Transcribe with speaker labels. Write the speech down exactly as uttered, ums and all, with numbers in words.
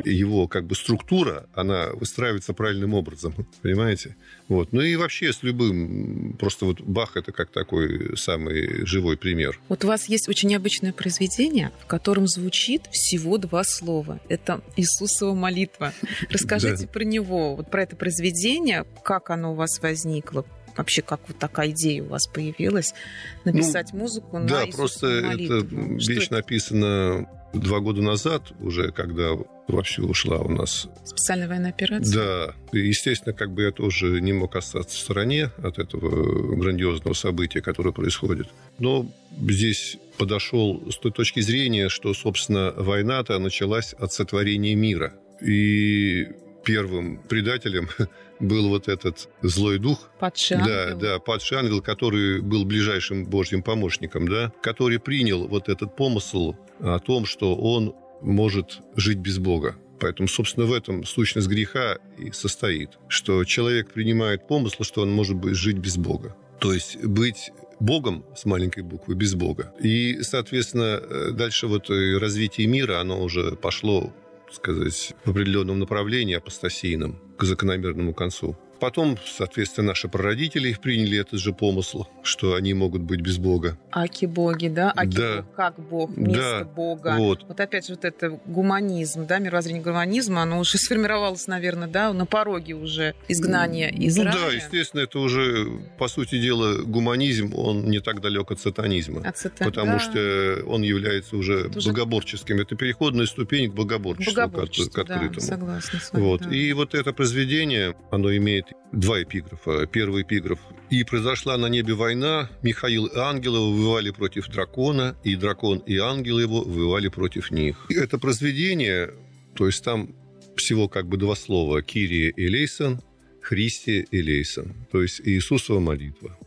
Speaker 1: его как бы структура, она выстраивается правильным образом, понимаете? Вот. Ну и вообще с любым, просто вот Бах это как такой самый живой пример.
Speaker 2: Вот у вас есть очень необычное произведение, в котором звучит всего два слова. Это Иисусова молитва. Расскажите про него, вот про это произведение, как оно у вас возникло. Вообще, как вот такая идея у вас появилась написать ну, музыку на
Speaker 1: да,
Speaker 2: Иисусову
Speaker 1: просто
Speaker 2: молитву?
Speaker 1: эта вещь это? написана два года назад, уже когда вовсю ушла у нас
Speaker 2: специальная военная операция.
Speaker 1: Да, и, естественно, как бы я тоже не мог остаться в стороне от этого грандиозного события, которое происходит. Но здесь подошел с той точки зрения, что, собственно, война-то началась от сотворения мира. И первым предателем был вот этот злой дух.
Speaker 2: Падший ангел.
Speaker 1: Да, да, падший ангел, который был ближайшим Божьим помощником, да, который принял вот этот помысл о том, что он может жить без Бога. Поэтому, собственно, в этом сущность греха и состоит, что человек принимает помысл, что он может быть жить без Бога. То есть быть Богом с маленькой буквы, без Бога. И, соответственно, дальше вот развитие мира, оно уже пошло, сказать, в определенном направлении апостасийном, к закономерному концу. Потом, соответственно, наши прародители приняли этот же помысл, что они могут быть без Бога.
Speaker 2: Аки-боги, да? Аки-бог, да. Как Бог, вместо
Speaker 1: да.
Speaker 2: Бога.
Speaker 1: Вот.
Speaker 2: вот опять же вот это гуманизм, да, мировоззрение гуманизма, оно уже сформировалось, наверное, да, на пороге уже изгнания из
Speaker 1: Ну
Speaker 2: рая.
Speaker 1: да, естественно, это уже, по сути дела, гуманизм, он не так далек от сатанизма.
Speaker 2: От сатан...
Speaker 1: Потому
Speaker 2: да.
Speaker 1: что он является уже это богоборческим. Это переходная ступень к богоборчеству,
Speaker 2: богоборчеству
Speaker 1: к, к открытому.
Speaker 2: Да, согласна с вами,
Speaker 1: вот.
Speaker 2: да.
Speaker 1: И вот это произведение, оно имеет два эпиграфа. Первый эпиграф. «И произошла на небе война, Михаил и ангелы воевали против дракона, и дракон и ангелы его воевали против них». И это произведение, то есть там всего как бы два слова. «Кирие элейсон», «Христе элейсон», то есть Иисусова молитва.